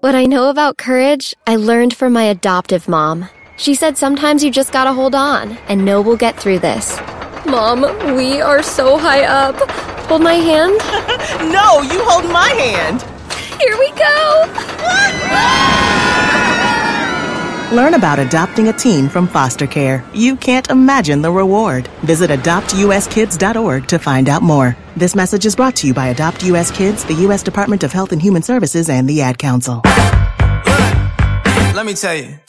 What I know about courage, I learned from my adoptive mom. She said sometimes you just gotta hold on and know we'll get through this. Mom, we are so high up. Hold my hand. No, you hold my hand. Here we go. Learn about adopting a teen from foster care. You can't imagine the reward. Visit adoptuskids.org to find out more. This message is brought to you by Adopt U.S. Kids, the U.S. Department of Health and Human Services, and the Ad Council. Let me tell you.